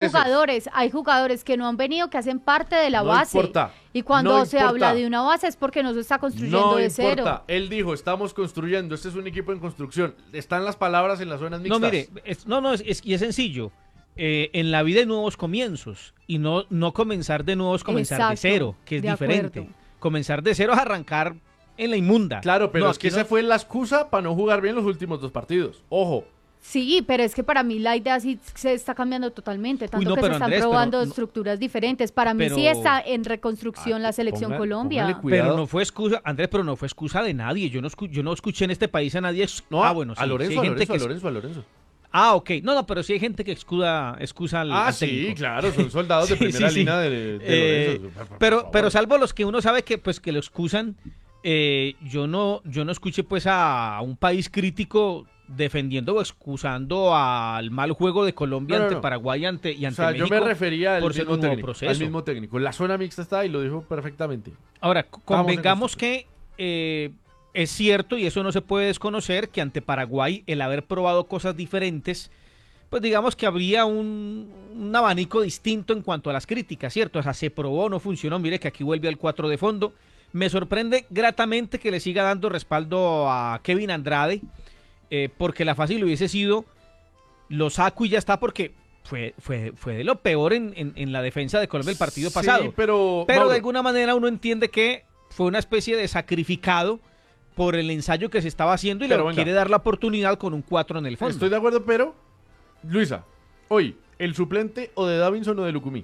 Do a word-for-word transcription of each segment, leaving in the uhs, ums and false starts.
jugadores, hay jugadores que no han venido, que hacen parte de la no base. Importa. Y cuando no se importa. habla de una base es porque no se está construyendo no de importa. cero. Él dijo, estamos construyendo, este es un equipo en construcción. Están las palabras en las zonas mixtas. No, mire, es, no, no, es, es, y es sencillo. Eh, en la vida hay nuevos comienzos y no, no comenzar de nuevo es comenzar Exacto, de cero, que es de diferente. acuerdo. Comenzar de cero es arrancar en la inmunda. Claro, pero No, es que aquí no- esa fue la excusa para no jugar bien los últimos dos partidos. Ojo. Sí, pero es que para mí la idea sí se está cambiando totalmente, tanto Uy, no, que se pero están Andrés, probando pero no- estructuras diferentes. Para mí pero- sí está en reconstrucción Ah, la selección ponga- Colombia. póngale cuidado. Pero no fue excusa, Andrés, pero no fue excusa de nadie. Yo no, escu- yo no escuché en este país a nadie. ex- No, ah, bueno, sí, a sí Lorenzo, hay a gente Lorenzo, que a es- Lorenzo, a Lorenzo. Ah, ok. No, no, pero sí hay gente que excusa, excusa al, Ah, al sí, técnico. claro, son soldados de Sí, primera sí, sí. línea de, de Eh, Lorenzo. Por- por pero, favor. pero salvo los que uno sabe que pues que lo excusan, eh, yo no, yo no escuché pues a un país crítico defendiendo o excusando al mal juego de Colombia No, no, ante no. Paraguay ante, y O ante sea, México. yo me refería al por ser mismo, un nuevo técnico, proceso. al mismo técnico. La zona mixta está y lo dijo perfectamente. Ahora, c- en convengamos que eh, es cierto, y eso no se puede desconocer, que ante Paraguay el haber probado cosas diferentes, pues digamos que habría un, un abanico distinto en cuanto a las críticas, ¿cierto? O sea, se probó, no funcionó, mire que aquí vuelve al cuatro de fondo. Me sorprende gratamente que le siga dando respaldo a Kevin Andrade, eh, porque la fácil hubiese sido, lo saco y ya está, porque fue, fue, fue de lo peor en, en, en la defensa de Colombia el partido Sí, pasado. pero, Pero Mauro, de alguna manera uno entiende que fue una especie de sacrificado por el ensayo que se estaba haciendo y Pero le venga. quiere dar la oportunidad con un cuatro en el fondo. estoy de acuerdo, pero Luisa, hoy, ¿el suplente o de Davinson o de Lucumí?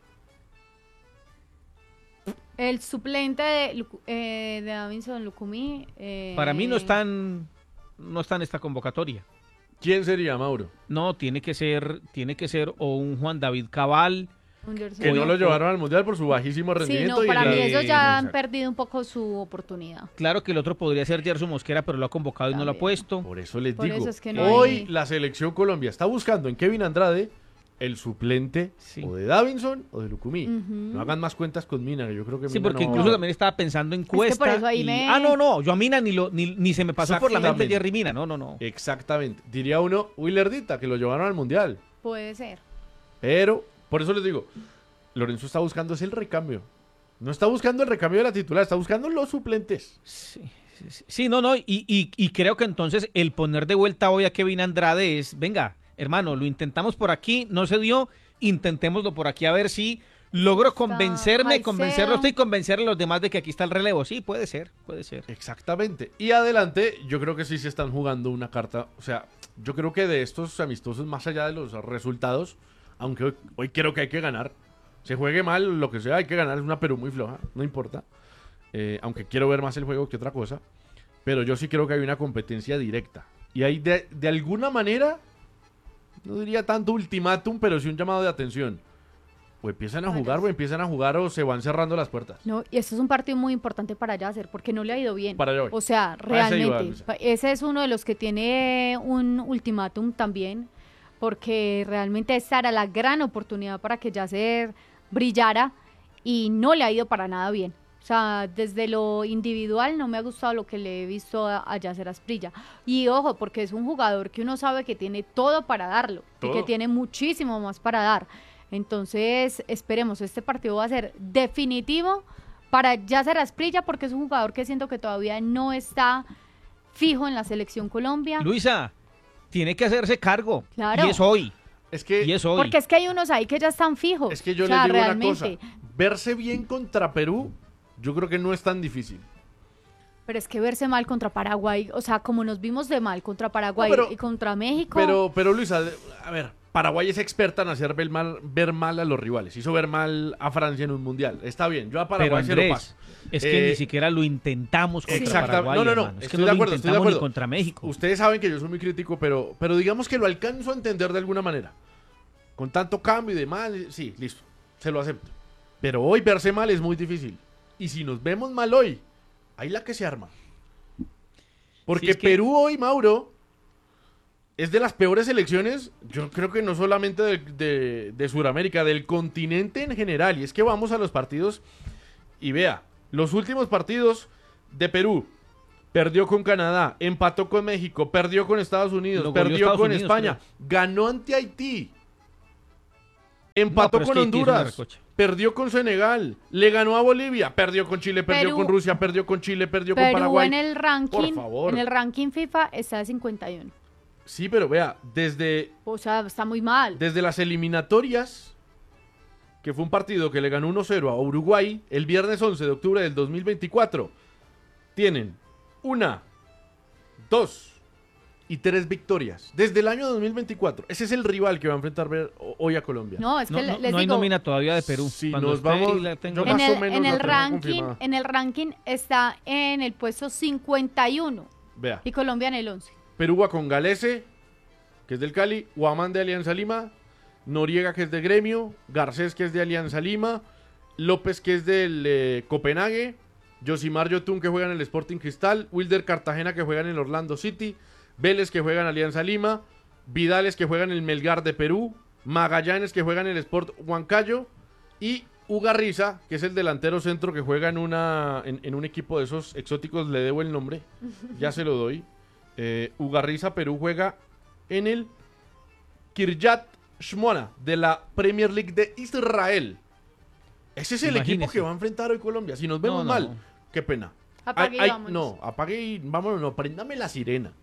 El suplente de, Lucu- eh, de Davinson Lucumí. eh, Para mí no están no está en esta convocatoria. ¿Quién sería, Mauro? No, tiene que ser tiene que ser o un Juan David Cabal. Anderson. Que no Oye, lo o- llevaron al Mundial por su bajísimo Sí, rendimiento. no, y para la- mí ellos ya han Exacto. perdido un poco su oportunidad. Claro que el otro podría ser Gerson Mosquera, pero lo ha convocado y no lo ha También. puesto. Por eso les Por digo, eso es que no hoy hay- la selección Colombia está buscando en Kevin Andrade el suplente Sí. o de Davinson o de Lucumí. Ujú. No hagan más cuentas con Mina, que yo creo que Sí, Mina porque no- incluso también estaba pensando en que Cuesta. por eso ahí y- me- Ah, no, no, yo a Mina ni, lo, ni, ni se me pasó por la mente Exactamente. Jerry Mina. No, no, no. Exactamente. Diría uno, Willerdita, que lo llevaron al Mundial. Puede ser. Pero, por eso les digo, Lorenzo está buscando es el recambio. No está buscando el recambio de la titular, está buscando los suplentes. Sí, sí, sí, no, no, y, y, y creo que entonces el poner de vuelta hoy a Kevin Andrade es, venga, hermano, lo intentamos por aquí, no se dio, intentémoslo por aquí a ver si logro convencerme, Caicedo. convencerlo a usted y convencer a los demás de que aquí está el relevo. Sí, puede ser, puede ser. Exactamente. Y adelante, yo creo que sí se están jugando una carta. O sea, yo creo que de estos amistosos, más allá de los resultados, aunque hoy, hoy creo que hay que ganar. Se juegue mal, lo que sea, hay que ganar. Es una Perú muy floja, no importa. Eh, aunque quiero ver más el juego que otra cosa. Pero yo sí creo que hay una competencia directa. Y hay de, de alguna manera, no diría tanto ultimátum, pero sí un llamado de atención. O empiezan a jugar, o empiezan a jugar, o se van cerrando las puertas. No, y este es un partido muy importante para Yasser, porque no le ha ido bien. Para allá voy. O sea, Para ese iba, realmente. Luisa. pa- ese es uno de los que tiene un ultimátum también, porque realmente esta era la gran oportunidad para que Yasser brillara y no le ha ido para nada bien. O sea, desde lo individual no me ha gustado lo que le he visto a, a Yasser Asprilla. Y ojo, porque es un jugador que uno sabe que tiene todo para darlo y que Todo. tiene muchísimo más para dar. Entonces, esperemos, este partido va a ser definitivo para Yasser Asprilla porque es un jugador que siento que todavía no está fijo en la selección Colombia. Luisa, tiene que hacerse cargo. Claro. Y es hoy. Es que Y es hoy. Porque es que hay unos ahí que ya están fijos. Es que yo o sea, les digo realmente. una cosa. Verse bien contra Perú, yo creo que no es tan difícil. Pero es que verse mal contra Paraguay, o sea, como nos vimos de mal contra Paraguay No, pero- y contra México. Pero, pero Luisa, a ver, Paraguay es experta en hacer ver mal, ver mal a los rivales. Hizo ver mal a Francia en un mundial. Está bien, yo a Pero Paraguay se lo Andrés, paso. es que Eh, ni siquiera lo intentamos contra exacta- Paraguay, no, no, no, hermano. Es que estoy no de lo acuerdo, estoy de intentamos ni acuerdo. contra México. Ustedes saben que yo soy muy crítico, pero, pero digamos que lo alcanzo a entender de alguna manera. Con tanto cambio y demás, sí, listo, se lo acepto. Pero hoy verse mal es muy difícil. Y si nos vemos mal hoy, ahí la que se arma. Porque Sí, es que- Perú hoy, Mauro, es de las peores selecciones, yo creo que no solamente de, de, de Sudamérica, del continente en general. Y es que vamos a los partidos y vea, los últimos partidos de Perú, perdió con Canadá, empató con México, perdió con Estados Unidos, Lo goleó perdió Estados con Unidos, España, ganó ante Haití. Empató No, pero es con que Haití es una Honduras, recocha. perdió con Senegal, le ganó a Bolivia, perdió con Chile, perdió Perú- con Rusia, perdió con Chile, perdió con Perú Paraguay. en el ranking, Por favor. en el ranking FIFA está de cincuenta y uno. Sí, pero vea, desde, O sea, está muy mal. desde las eliminatorias, que fue un partido que le ganó uno cero a Uruguay el viernes once de octubre del dos mil veinticuatro, tienen una, dos y tres victorias. Desde el año dos mil veinticuatro. Ese es el rival que va a enfrentar ver- hoy a Colombia. No, es que No, le- no- les no hay digo, nómina todavía de Perú. Si Cuando nos esté vamos- y la tenga- yo en más el, o menos en la el tengo ranking, confirmada. en el ranking está en el puesto cincuenta y uno Vea, y Colombia en el once. Perú va con Galese, que es del Cali, Guamán de Alianza Lima, Noriega, que es de Gremio, Garcés, que es de Alianza Lima, López, que es del eh, Copenhague, Josimar Yotun, que juega en el Sporting Cristal, Wilder Cartagena, que juega en el Orlando City, Vélez, que juega en Alianza Lima, Vidales, que juega en el Melgar de Perú, Magallanes, que juega en el Sport Huancayo, y Ugarriza, que es el delantero centro que juega en, una, en, en un equipo de esos exóticos, le debo el nombre, ya se lo doy. Eh, Ugarriza, Perú, juega en el Kiryat Shmona de la Premier League de Israel. Ese es el equipo Imagínese. que va a enfrentar hoy Colombia. Si nos vemos No, no. mal, qué pena. Apague y Ay, ay, vámonos. no, apague y vámonos, no, préndame la sirena.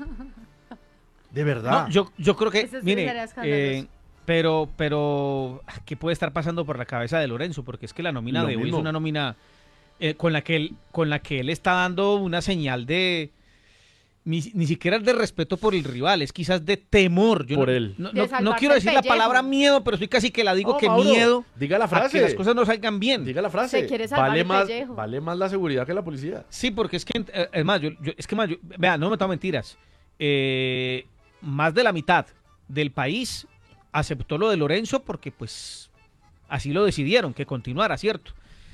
De verdad. No, yo, yo creo que, Eso sí mire, sería escandaloso. eh, pero, pero, ¿qué puede estar pasando por la cabeza de Lorenzo? Porque es que la nómina Lo de hoy es mismo. una nómina eh, con la que él, con la que él está dando una señal de ni, ni siquiera es de respeto por el rival, es quizás de temor. Yo Por no, él. No, De no- no salvarse quiero el decir la pellejo. palabra miedo, pero estoy casi que la digo No, que Mauro, miedo diga la a frase. que las cosas no salgan bien. Diga la frase. Se quiere salvar vale el más, pellejo. vale más la seguridad que la policía. Sí, porque es que, eh, es más, yo, yo- es que más, yo- vea, no me tomo mentiras. Eh, más de la mitad del país aceptó lo de Lorenzo porque, pues, así lo decidieron, que continuara, ¿cierto?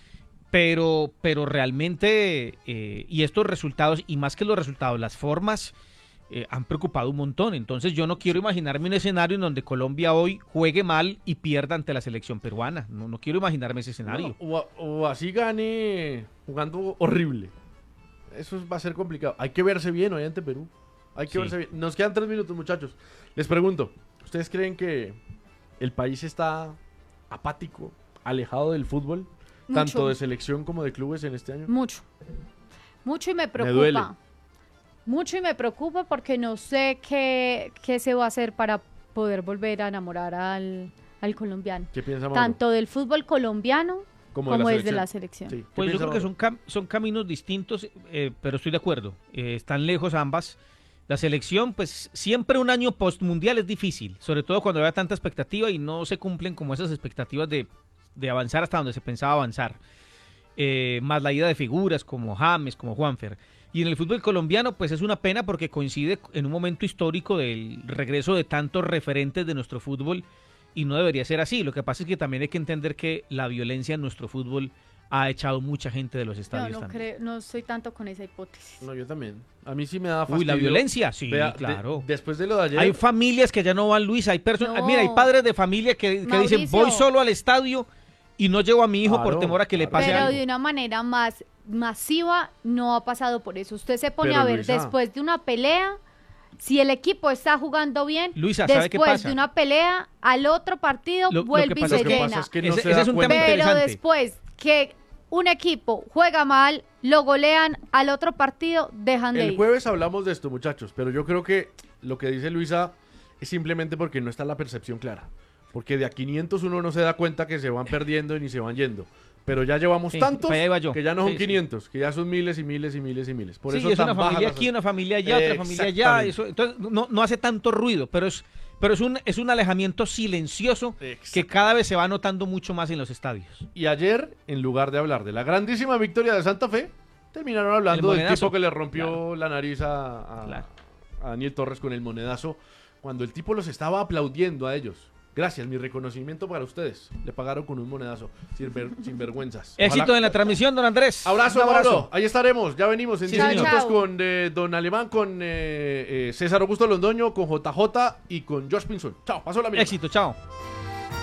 Pero, pero realmente, eh, y estos resultados, y más que los resultados, las formas, eh, han preocupado un montón. Entonces, yo no quiero imaginarme un escenario en donde Colombia hoy juegue mal y pierda ante la selección peruana. No, no quiero imaginarme ese escenario. No, o, a- o así gane jugando horrible. Eso va a ser complicado. Hay que verse bien hoy ante Perú. Hay que Sí. verse bien. Nos quedan tres minutos, muchachos. Les pregunto, ¿ustedes creen que el país está apático, alejado del fútbol? Mucho. Tanto de selección como de clubes en este año. Mucho. Mucho y me preocupa. duele. Mucho y me preocupa porque no sé qué, qué se va a hacer para poder volver a enamorar al, al colombiano. ¿Qué piensa Mauro? Tanto del fútbol colombiano como, como, de desde la la selección. selección. Sí. ¿Qué Pues yo piensa creo que Mauro? son, cam- son caminos distintos, eh, pero estoy de acuerdo. Eh, están lejos ambas. La selección, pues siempre un año post-mundial es difícil, sobre todo cuando hay tanta expectativa y no se cumplen como esas expectativas de, de avanzar hasta donde se pensaba avanzar. Eh, más la ida de figuras como James, como Juanfer. Y en el fútbol colombiano, pues es una pena porque coincide en un momento histórico del regreso de tantos referentes de nuestro fútbol y no debería ser así. Lo que pasa es que también hay que entender que la violencia en nuestro fútbol ha echado mucha gente de los Yo estadios no, también. creo, no estoy tanto con esa hipótesis. No, yo también. A mí sí me da fastidio. Uy, la violencia, sí, Vea, de- claro. después de lo de ayer. Hay familias que ya no van, Luis. Hay personas, No. mira, hay padres de familia que, que dicen Mauricio. voy solo al estadio y no llevo a mi hijo por Claro, temor a que le claro. pase Pero algo. de una manera más masiva no ha pasado por eso. Usted se pone Pero, a ver Luisa. después de una pelea, si el equipo está jugando bien, Luisa, ¿sabe qué después pasa? de una pelea, al otro partido Lo- lo vuelve que y pasa se Lo que llena. pasa es que no Ese- se ese da es un cuenta. tema Pero interesante. después que un equipo juega mal, lo golean, al otro partido dejan de El ir. jueves hablamos de esto, muchachos, pero yo creo que lo que dice Luisa es simplemente porque no está la percepción clara. Porque de a quinientos uno no se da cuenta que se van perdiendo ni se van yendo. Pero ya llevamos Sí, tantos para allá iba yo. que ya no son Sí, sí. quinientos, que ya son miles y miles y miles y miles. Por Sí, eso es tan una bajas familia las- aquí, una familia allá, otra familia allá. Exactamente. Eso, entonces no, no hace tanto ruido, pero es, pero es un, es un alejamiento silencioso que Exacto. cada vez se va notando mucho más en los estadios. Y ayer, en lugar de hablar de la grandísima victoria de Santa Fe, terminaron hablando El del monedazo. tipo que le rompió Claro. la nariz a, a- Claro. a Daniel Torres con el monedazo, cuando el tipo los estaba aplaudiendo a ellos. Gracias, mi reconocimiento para ustedes. Le pagaron con un monedazo, sin, ver- sin vergüenzas. Éxito Ojalá- en la transmisión, don Andrés. Abrazo, Un abrazo. Mauro. Ahí estaremos. Ya venimos en Sí, diez señor. minutos Chao. con eh, Don Alemán, con eh, eh, César Augusto Londoño, con J J y con Josh Pinson. Chao, pasó la mierda. Éxito, chao.